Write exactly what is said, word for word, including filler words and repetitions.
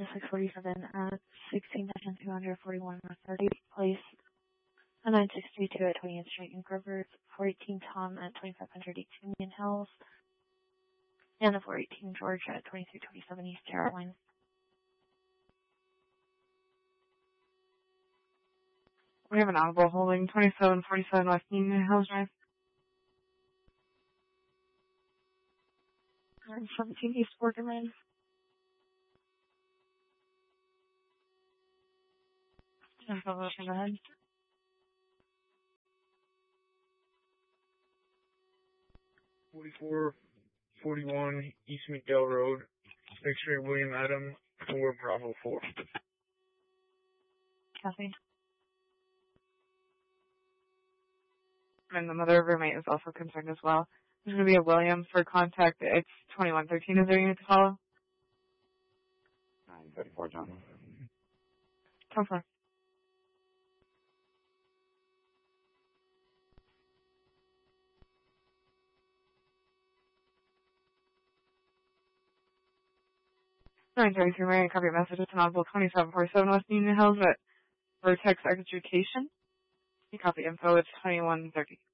to six forty-seven at sixteen thousand two hundred forty-one North thirtieth Place, a nine sixty-two at twentieth Street in Grover, four eighteen Tom at twenty-five hundred East Indian Hills, and a four eighteen George at twenty-three twenty-seven East Caroline. We have an audible holding twenty-seven forty-seven West Indian Hills Drive. nine seventeen East Borderman. Go ahead. forty-four forty-one East McDowell Road, X-ray William Adam, four Bravo four. Kathy. And another roommate is also concerned as well. There's going to be a William for contact. It's twenty-one thirteen. Is there a unit to follow? nine thirty-four, John. Come for. nine thirty-three, Marion, copy your message. It's an audible twenty-seven forty-seven West Union Hills at Vertex Education. You copy info. It's twenty-one thirty.